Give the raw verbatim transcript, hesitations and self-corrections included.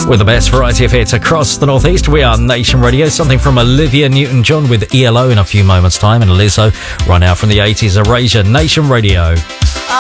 With the best variety of hits across the Northeast, we are Nation Radio. Something from Olivia Newton-John with E L O in a few moments' time, and Lizzo right now from the eighties, Erasure. Nation Radio.